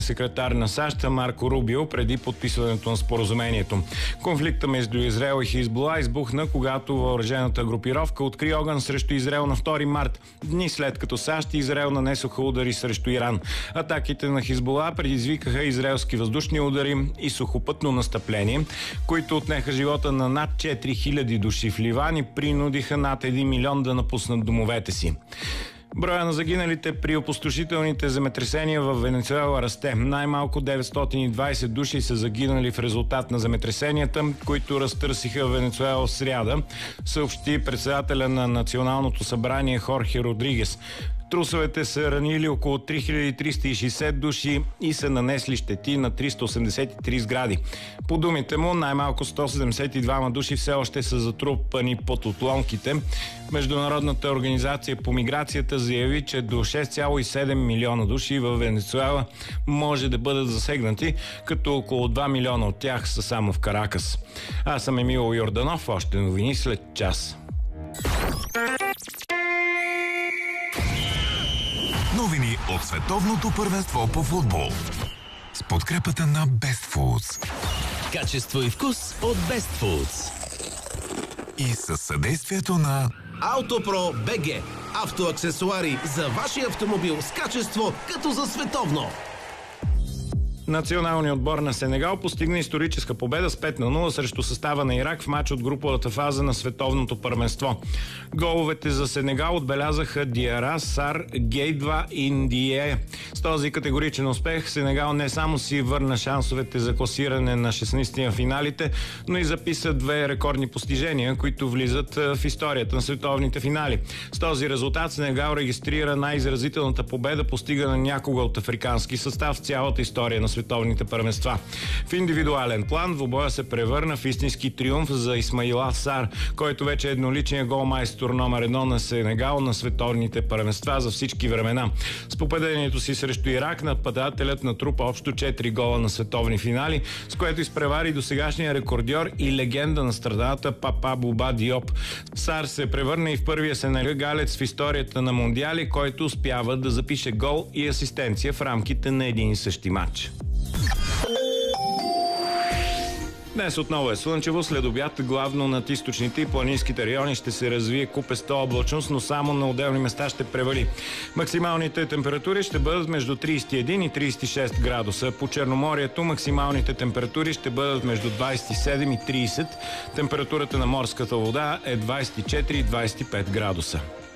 секретар на САЩ Марко Рубио преди подписването на споразумението. Конфликта между Израел и Хизбула избухна, когато въоръжената групировка откри огън срещу Израел на 2 март, дни след като САЩ и Израел нанесоха удари срещу Иран. Атаките на Хизбула предизвикаха израелски въздушни удари и сухопътно настъпление, които отнеха живота на над 4000 души в Ливан и принудиха над 1 милион да напуснат домовете си. Броя на загиналите при опустошителните земетресения в Венецуела расте. Най-малко 920 души са загинали в резултат на земетресенията, които разтърсиха Венецуела в сряда, съобщи председателя на Националното събрание Хорхе Родригес. Трусовете са ранили около 3360 души и са нанесли щети на 383 сгради. По думите му, най-малко 172 души все още са затрупани под отломките. Международната организация по миграцията заяви, че до 6,7 милиона души в Венецуела може да бъдат засегнати, като около 2 милиона от тях са само в Каракас. Аз съм Емил Йорданов, още новини след час. Новини от световното първенство по футбол. С подкрепата на Best Foods. Качество и вкус от Best Foods. И със съдействието на Autopro BG. Автоаксесуари за вашия автомобил с качество като за световно. Националният отбор на Сенегал постигна историческа победа с 5-0 срещу състава на Ирак в матч от груповата фаза на световното първенство. Головете за Сенегал отбелязаха Диара, Сар, Гейдва и Ндие. С този категоричен успех Сенегал не само си върна шансовете за класиране на 16-ти на финалите, но и записа 2 рекордни постижения, които влизат в историята на световните финали. С този резултат Сенегал регистрира най-изразителната победа, постигана някога от африкански състав в цялата история на световните първенства. В индивидуален план двубоя се превърна в истински триумф за Исмаила Сар, който вече е едноличният голмайстор номер 1 на Сенегал на световните първенства за всички времена. С попадението си срещу Ирак нападателят натрупа общо 4 гола на световни финали, с което изпревари досегашния рекордьор и легенда на страната Папа Буба Диоп. Сар се превърна и в първия сенегалец в историята на мондиали, който успява да запише гол и асистенция в рамките на един и същи матч. Днес отново е слънчево, след обяд главно над източните и планинските райони ще се развие купеста облачност, но само на отделни места ще превали. Максималните температури ще бъдат между 31 и 36 градуса. По Черноморието максималните температури ще бъдат между 27 и 30. Температурата на морската вода е 24 и 25 градуса.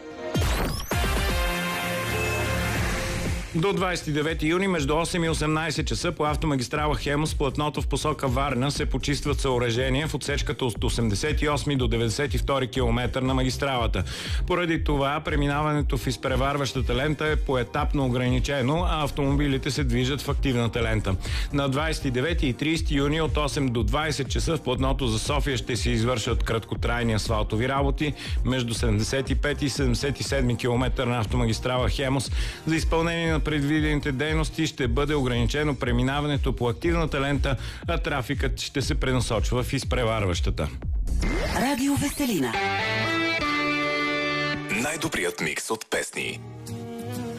До 29 юни между 8 и 18 часа по автомагистрала Хемус платното в посока Варна се почистват съоръжения в отсечката от 88 до 92 км на магистралата. Поради това преминаването в изпреварващата лента е поетапно ограничено, а автомобилите се движат в активната лента. На 29 и 30 юни от 8 до 20 часа в платното за София ще се извършат краткотрайни асфалтови работи между 75 и 77 км на автомагистрала Хемус. За изпълнение на предвидените дейности ще бъде ограничено преминаването по активната лента, а трафикът ще се пренасочва в изпреварващата. Радио Веселина. Най-добрият микс от песни.